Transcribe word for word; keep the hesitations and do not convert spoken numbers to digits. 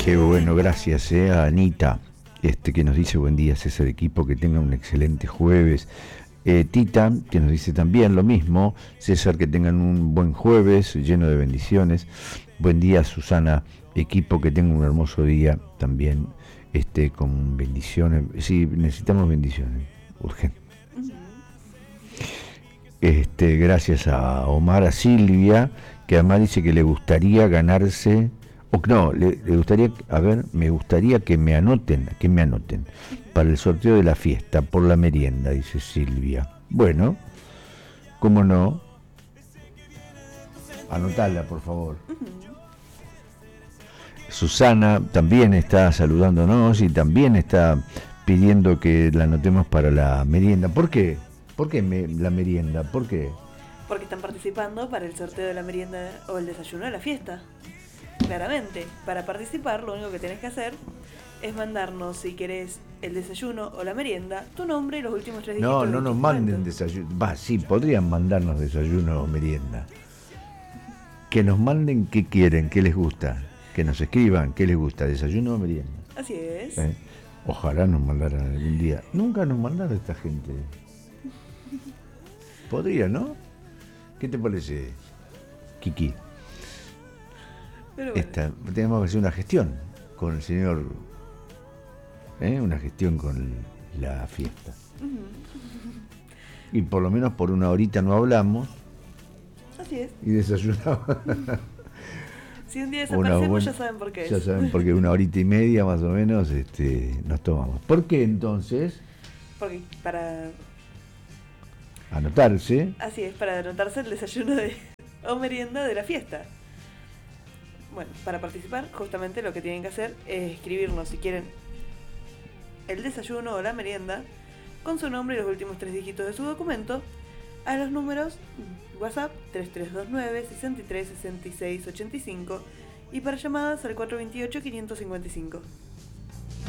Qué bueno, gracias eh, a Anita, este, que nos dice buen día César Equipo, que tengan un excelente jueves. Eh, Tita, que nos dice también lo mismo, César, que tengan un buen jueves lleno de bendiciones. Buen día Susana Equipo, que tengan un hermoso día también, este, con bendiciones. Sí, necesitamos bendiciones, urgente. Este, gracias a Omar, a Silvia, que además dice que le gustaría ganarse, o no, le, le gustaría, a ver, me gustaría que me anoten, que me anoten para el sorteo de la fiesta, por la merienda, dice Silvia. Bueno, ¿cómo no? Anotala, por favor. Susana también está saludándonos y también está pidiendo que la anotemos para la merienda. ¿Por qué? ¿Por qué me, la merienda? ¿Por qué? Porque están participando para el sorteo de la merienda o el desayuno de la fiesta. Claramente, para participar lo único que tenés que hacer es mandarnos, si querés, el desayuno o la merienda, tu nombre y los últimos tres dígitos. No, no nos manden desayuno. Va, sí, podrían mandarnos desayuno o merienda. Que nos manden qué quieren, qué les gusta. Que nos escriban qué les gusta, desayuno o merienda. Así es. ¿Eh? Ojalá nos mandaran algún día. Nunca nos mandaron esta gente. Podría, ¿no? ¿Qué te parece, Kiki? Pero bueno. Esta, tenemos que hacer una gestión con el señor, ¿eh? Una gestión con la fiesta. Uh-huh. Y por lo menos por una horita no hablamos. Así es. Y desayunamos. Si un día desaparecemos, buena, ya saben por qué. Ya saben por qué, una horita y media más o menos este, nos tomamos. ¿Por qué entonces? Porque para... anotarse. Así es, para anotarse el desayuno de, o merienda de la fiesta. Bueno, para participar, justamente lo que tienen que hacer es escribirnos, si quieren, el desayuno o la merienda con su nombre y los últimos tres dígitos de su documento a los números WhatsApp tres tres dos nueve, seis tres, seis seis ocho cinco y para llamadas al cuatro dos ocho, cinco cinco cinco.